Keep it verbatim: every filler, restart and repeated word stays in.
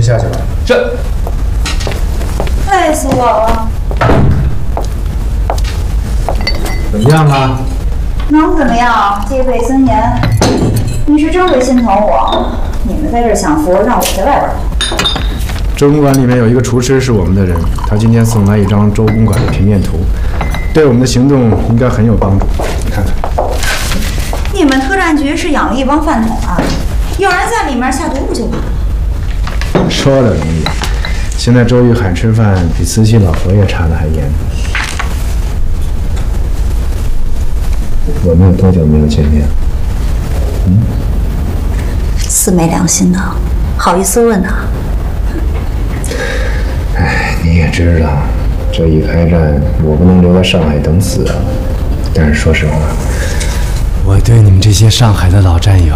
下去吧。 是。 累死我了。 怎么样啊？ 能怎么样？戒备森严。你是真会心疼我。你们在这儿享福，让我在外边跑。 周公馆里面有一个厨师是我们的人，他今天送来一张周公馆的平面图，对我们的行动应该很有帮助。你看看。 你们特战局是养了一帮饭桶啊？有人在里面下毒不就完了？ 说的容易，现在周玉海吃饭比慈禧老佛爷查的还严。我们有多久没有见面？嗯？ 死没良心的，好意思问啊？ 哎，你也知道，这一开战，我不能留在上海等死啊。但是说实话，我对你们这些上海的老战友